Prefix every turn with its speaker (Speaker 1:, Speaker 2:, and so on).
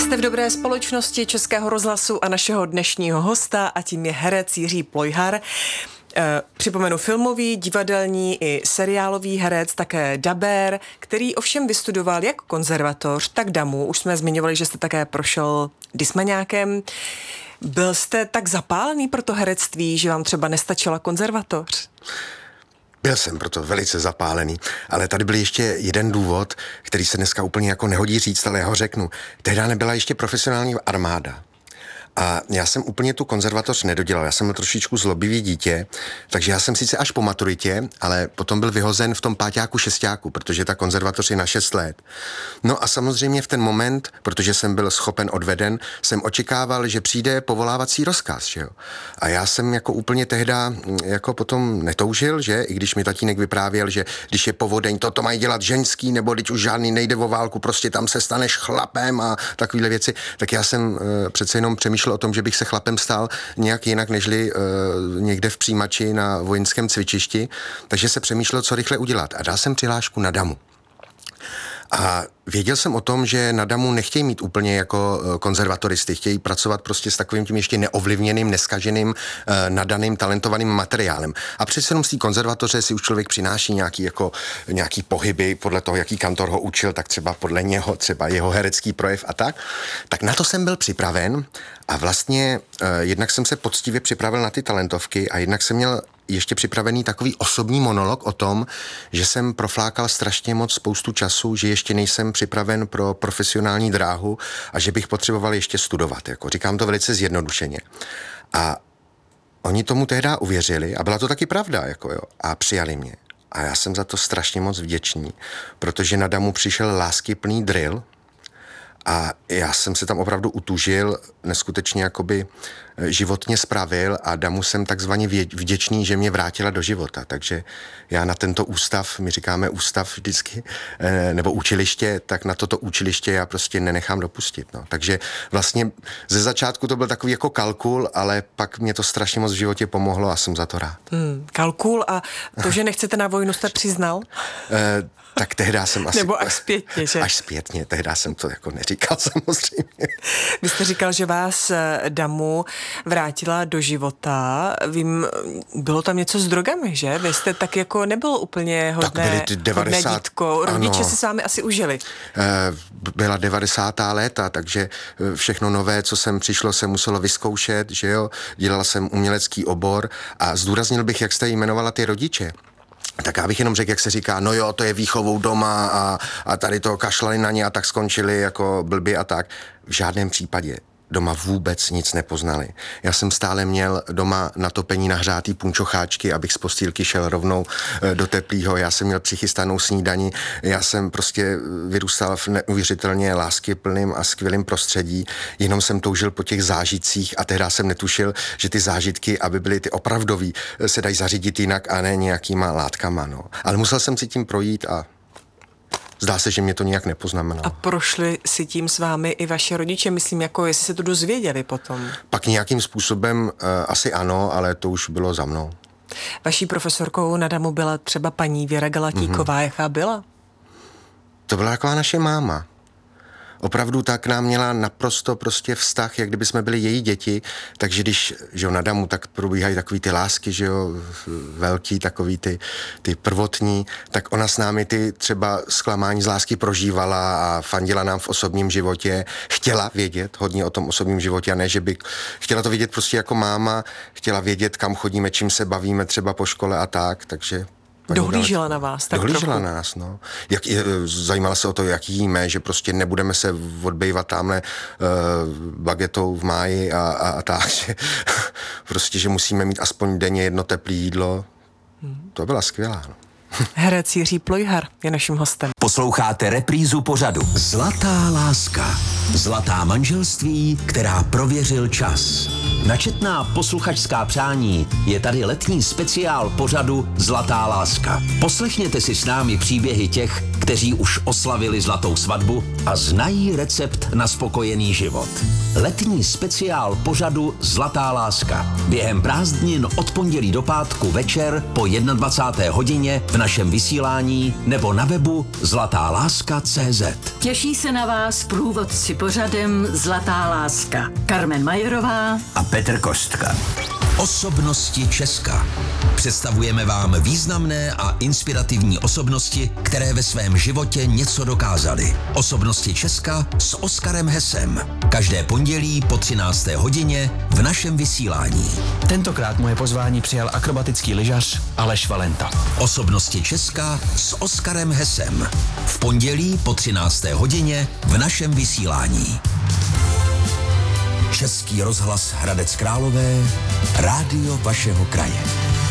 Speaker 1: Jste v dobré společnosti Českého rozhlasu a našeho dnešního hosta, a tím je herec Jiří Plojhar. Připomenu filmový, divadelní i seriálový herec, také dabér, který ovšem vystudoval jak konzervatoř, tak DAMU. Už jsme zmiňovali, že jste také prošel Dysmaňákem. Byl jste tak zapálený pro to herectví, že vám třeba nestačila konzervatoř?
Speaker 2: Byl jsem proto velice zapálený, ale tady byl ještě jeden důvod, který se dneska úplně jako nehodí říct, ale já ho řeknu. Tehdy nebyla ještě profesionální armáda. A já jsem úplně tu konzervatoř nedodělal, já jsem byl trošičku zlobivý dítě, takže já jsem sice až po maturitě, ale potom byl vyhozen v tom páťáku, šestáku, protože ta konzervatoř je na 6 let. No a samozřejmě v ten moment, protože jsem byl schopen odveden, jsem očekával, že přijde povolávací rozkaz, že jo. A já jsem jako úplně tehda jako potom netoužil, že, i když mi tatínek vyprávěl, že když je povodeň, to mají dělat ženský, nebo když už žádný nejde o válku, prostě tam se staneš chlapem a takovýhle věci, tak já jsem přece jenom přemýšlel o tom, že bych se chlapem stal nějak jinak, nežli někde v přijímači na vojenském cvičišti, takže se přemýšlel, co rychle udělat. A dal jsem přihlášku na DAMU. A věděl jsem o tom, že na DAMU nechtějí mít úplně jako konzervatoristy, chtějí pracovat prostě s takovým tím ještě neovlivněným, neskaženým, nadaným, talentovaným materiálem. A přece jenom z té konzervatoře si už člověk přináší nějaký pohyby, podle toho, jaký kantor ho učil, tak třeba podle něho, třeba jeho herecký projev a tak. Tak na to jsem byl připraven a vlastně jednak jsem se poctivě připravil na ty talentovky a jednak jsem měl ještě připravený takový osobní monolog o tom, že jsem proflákal strašně moc spoustu času, že ještě nejsem připraven pro profesionální dráhu a že bych potřeboval ještě studovat. Jako. Říkám to velice zjednodušeně. A oni tomu tehdy uvěřili a byla to taky pravda. Jako jo, a přijali mě. A já jsem za to strašně moc vděčný, protože na DAMU přišel láskyplný drill a já jsem se tam opravdu utužil, neskutečně jakoby životně spravil a DAMU jsem takzvaně vděčný, že mě vrátila do života. Takže já na tento ústav, my říkáme ústav vždycky, nebo učiliště, tak na toto učiliště já prostě nenechám dopustit. No. Takže vlastně ze začátku to byl takový jako kalkul, ale pak mě to strašně moc v životě pomohlo a jsem za to rád.
Speaker 1: Kalkul a to, že nechcete na vojnu, jste přiznal?
Speaker 2: Tak tehdy jsem asi...
Speaker 1: Nebo až zpětně, že?
Speaker 2: Až zpětně, tehdy jsem to jako neříkal samozřejmě.
Speaker 1: Vy jste říkal, že vás DAMU vrátila do života. Vím, bylo tam něco s drogami, že? Vy jste tak jako nebyl úplně hodné dítko. Rodiče si s vámi asi užili.
Speaker 2: Byla 90. léta, takže všechno nové, co sem přišlo, se muselo vyzkoušet, že jo? Dělal jsem umělecký obor a zdůraznil bych, jak jste jmenovala ty rodiče. Tak já bych jenom řekl, jak se říká, no jo, to je výchovou doma a tady to kašlali na ně a tak skončili jako blbě a tak. V žádném případě. Doma vůbec nic nepoznali. Já jsem stále měl doma na topení nahřátý punčocháčky, abych z postýlky šel rovnou do teplýho. Já jsem měl přichystanou snídani. Já jsem prostě vyrůstal v neuvěřitelně láskyplným a skvělým prostředí. Jenom jsem toužil po těch zážitcích a tehdy jsem netušil, že ty zážitky, aby byly ty opravdový, se dají zařídit jinak a ne nějakýma látkama. No. Ale musel jsem si tím projít a zdá se, že mě to nějak nepoznamenalo.
Speaker 1: A prošli si tím s vámi i vaše rodiče, myslím, jako jestli se to dozvěděli potom?
Speaker 2: Pak nějakým způsobem asi ano, ale to už bylo za mnou.
Speaker 1: Vaší profesorkou na DAMU byla třeba paní Věra Galatíková, jaká byla?
Speaker 2: To byla taková naše máma. Opravdu tak nám měla naprosto prostě vztah, jak kdyby jsme byli její děti, takže když, že jo, na DAMU, tak probíhají takový ty lásky, že jo, velký, takový ty prvotní, tak ona s námi ty třeba zklamání z lásky prožívala a fandila nám v osobním životě, chtěla vědět hodně o tom osobním životě a ne, že by chtěla to vědět prostě jako máma, chtěla vědět, kam chodíme, čím se bavíme třeba po škole a tak, takže...
Speaker 1: Dohlížela na vás, tak
Speaker 2: dohlížela
Speaker 1: trochu.
Speaker 2: na nás, no. Zajímala se o to, jak jíme, že prostě nebudeme se odbývat tamhle bagetou v máji a tak, že prostě, že musíme mít aspoň denně jedno teplé jídlo. To byla skvělá, no.
Speaker 1: Herec Jiří Plojhar je naším hostem.
Speaker 3: Posloucháte reprízu pořadu Zlatá láska. Zlatá manželství, která prověřil čas. Na četná posluchačská přání je tady letní speciál pořadu Zlatá láska. Poslechněte si s námi příběhy těch, kteří už oslavili zlatou svatbu a znají recept na spokojený život. Letní speciál pořadu Zlatá láska. Během prázdnin od pondělí do pátku večer po 21. hodině v našem vysílání nebo na webu zlatáláska.cz.
Speaker 4: Těší se na vás průvodci pořadem Zlatá láska. Carmen Majerová
Speaker 3: a Petr Kostka. Osobnosti Česka. Představujeme vám významné a inspirativní osobnosti, které ve svém životě něco dokázaly. Osobnosti Česka s Oskarem Hesem. Každé pondělí po 13. hodině v našem vysílání.
Speaker 5: Tentokrát moje pozvání přijal akrobatický lyžař Aleš Valenta.
Speaker 3: Osobnosti Česka s Oskarem Hesem. V pondělí po 13. hodině v našem vysílání. Český rozhlas Hradec Králové, rádio vašeho kraje.